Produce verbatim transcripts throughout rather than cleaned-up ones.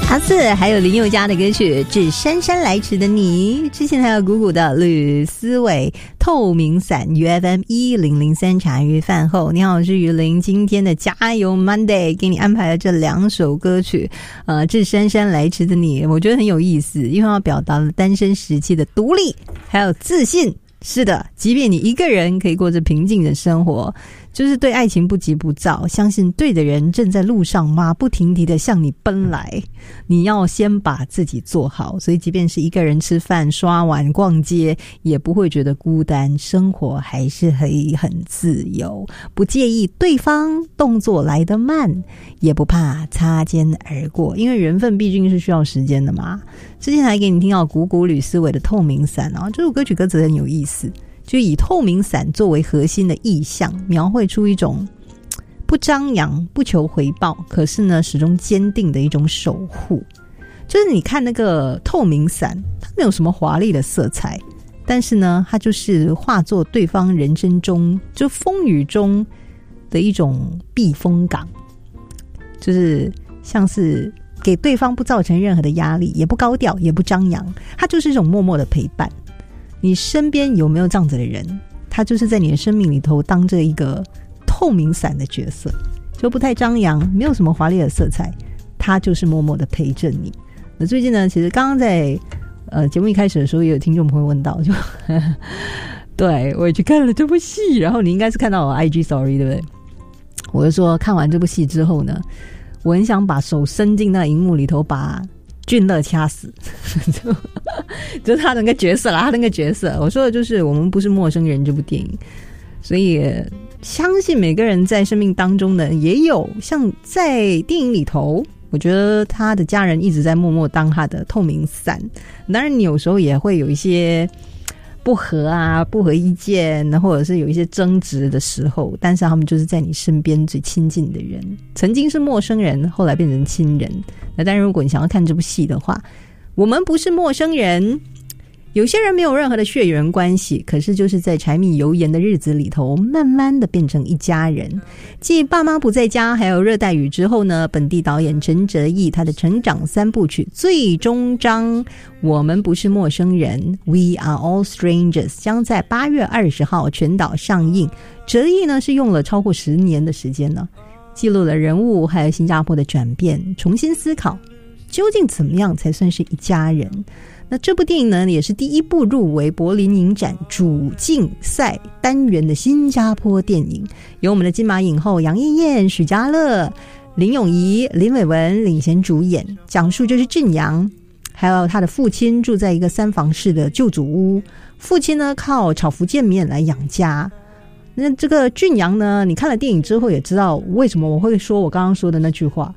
阿四还有林宥嘉的歌曲《致姗姗来迟的你》，之前还有鼓鼓的吕思伟透明伞 U F M 一零零三茶余饭后。你好，我是于林，今天的加油 Monday 给你安排了这两首歌曲，呃，《致姗姗来迟的你》我觉得很有意思，因为它表达了单身时期的独立还有自信。是的，即便你一个人可以过着平静的生活，就是对爱情不急不躁，相信对的人正在路上马不停蹄的向你奔来，你要先把自己做好，所以即便是一个人吃饭刷碗逛街也不会觉得孤单，生活还是可以很自由，不介意对方动作来得慢，也不怕擦肩而过，因为缘分毕竟是需要时间的嘛。之前还给你听到鼓鼓吕思伟的透明伞啊，这首歌曲歌词很有意思，就以透明伞作为核心的意象，描绘出一种不张扬不求回报，可是呢始终坚定的一种守护。就是你看那个透明伞，它没有什么华丽的色彩，但是呢它就是化作对方人生中就风雨中的一种避风港，就是像是给对方不造成任何的压力，也不高调也不张扬，它就是一种默默的陪伴。你身边有没有这样子的人，他就是在你的生命里头当着一个透明伞的角色，就不太张扬，没有什么华丽的色彩，他就是默默的陪着你。那最近呢，其实刚刚在呃节目一开始的时候也有听众朋友问到，就对，我也去看了这部戏，然后你应该是看到我 I G story 对不对？我就说看完这部戏之后呢，我很想把手伸进那荧幕里头把俊乐掐死就就是他那个角色啦，他那个角色我说的就是我们不是陌生人这部电影。所以相信每个人在生命当中呢也有像在电影里头，我觉得他的家人一直在默默当他的透明伞，当然你有时候也会有一些不合啊不合意见，或者是有一些争执的时候，但是他们就是在你身边最亲近的人，曾经是陌生人后来变成亲人。那当然如果你想要看这部戏的话，我们不是陌生人，有些人没有任何的血缘关系，可是就是在柴米油盐的日子里头慢慢的变成一家人。继爸妈不在家还有热带雨之后呢，本地导演陈哲艺他的成长三部曲最终章我们不是陌生人 We are all strangers 将在八月二十号全岛上映。哲艺呢是用了超过十年的时间呢，记录了人物还有新加坡的转变，重新思考究竟怎么样才算是一家人。那这部电影呢也是第一部入围柏林影展主竞赛单元的新加坡电影，由我们的金马影后杨艳艳、许家乐、林永怡、林伟文领衔主演，讲述就是俊阳还有他的父亲住在一个三房式的旧祖屋，父亲呢靠炒福建面来养家。那这个俊阳呢，你看了电影之后也知道为什么我会说我刚刚说的那句话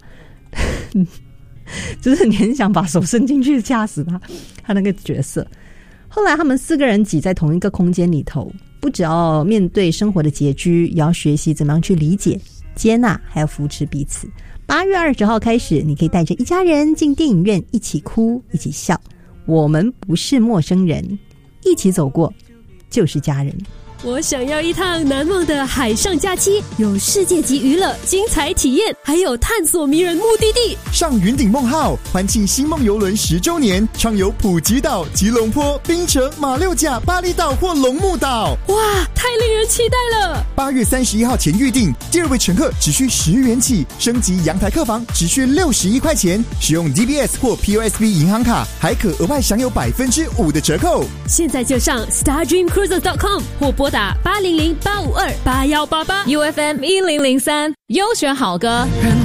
就是你很想把手伸进去掐死他，他那个角色。后来他们四个人挤在同一个空间里头，不只要面对生活的拮据，也要学习怎么样去理解、接纳，还要扶持彼此。八月二十号开始，你可以带着一家人进电影院，一起哭，一起笑。我们不是陌生人，一起走过，就是家人。 我想要一趟难忘的海上假期，有世界级娱乐、精彩体验，还有探索迷人目的地。 上云顶梦号，欢庆星梦邮轮十周年，畅游普吉岛、吉隆坡、槟城、马六甲、巴厘岛或龙目岛。 哇，太令人期待了！ 八月三十一号前预定，第二位乘客只需十元起，升级阳台客房只需六十一块钱，使用 D B S 或 P O S B 银行卡，还可额外享有百分之五的折扣。 现在就上 star dream cruises dot com 或拨打八零零八五二八幺八八 U F M 一零零三，优选好歌，让